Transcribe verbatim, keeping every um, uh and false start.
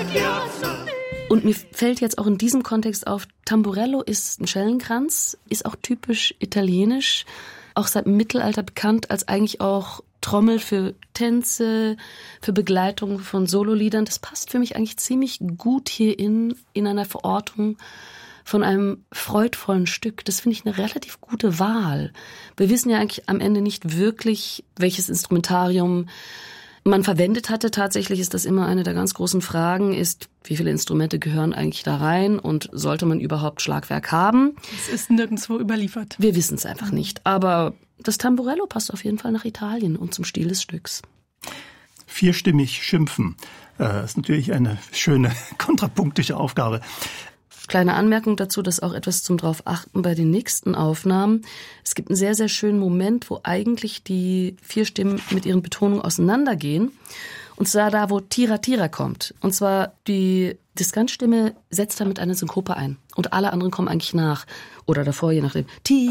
Und mir fällt jetzt auch in diesem Kontext auf, Tamburello ist ein Schellenkranz, ist auch typisch italienisch, auch seit dem Mittelalter bekannt als eigentlich auch Trommel für Tänze, für Begleitung von Sololiedern. Das passt für mich eigentlich ziemlich gut hier in, in einer Verortung von einem freudvollen Stück. Das finde ich eine relativ gute Wahl. Wir wissen ja eigentlich am Ende nicht wirklich, welches Instrumentarium man verwendet hatte. Tatsächlich ist das immer eine der ganz großen Fragen, ist, wie viele Instrumente gehören eigentlich da rein und sollte man überhaupt Schlagwerk haben? Es ist nirgendwo überliefert. Wir wissen es einfach nicht. Aber das Tamburello passt auf jeden Fall nach Italien und zum Stil des Stücks. Vierstimmig schimpfen. Das ist natürlich eine schöne kontrapunktische Aufgabe. Kleine Anmerkung dazu, dass auch etwas zum drauf achten bei den nächsten Aufnahmen. Es gibt einen sehr, sehr schönen Moment, wo eigentlich die vier Stimmen mit ihren Betonungen auseinandergehen. Und zwar da, wo Tira Tira kommt. Und zwar die Diskantstimme setzt damit eine Synkope ein. Und alle anderen kommen eigentlich nach. Oder davor, je nachdem. Tira